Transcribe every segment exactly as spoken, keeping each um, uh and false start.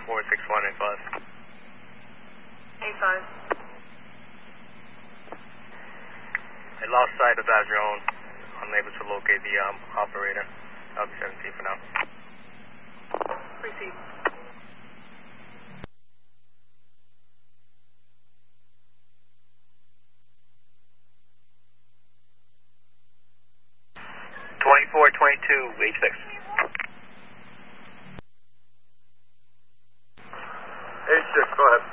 four six one eight five. eight five. I lost sight of that drone. Unable to locate the um, operator. I'll be seventeen for now. Receive. twenty-four twenty-two, H six. H six, go ahead.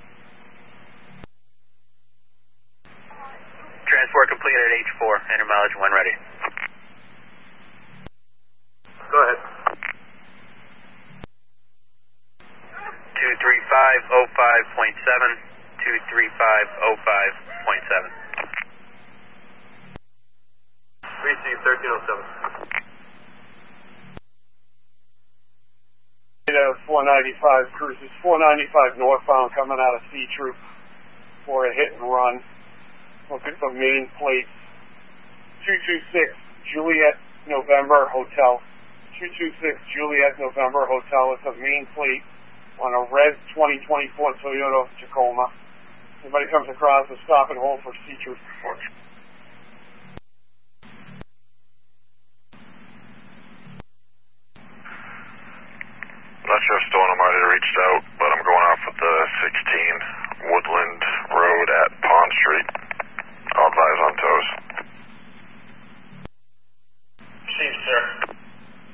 Transport completed at H four. Enter mileage when ready. Go ahead. two three five oh five point seven. two three five oh five point seven. Receive thirteen oh seven. four ninety-five cruises, four ninety-five northbound coming out of C Troop for a hit and run. Looking for main plates. two two six Juliet November Hotel. two two six Juliet November Hotel. It's a main plate on a red twenty twenty-four Toyota Tacoma. Anybody comes across, a stop and hold for C Troop.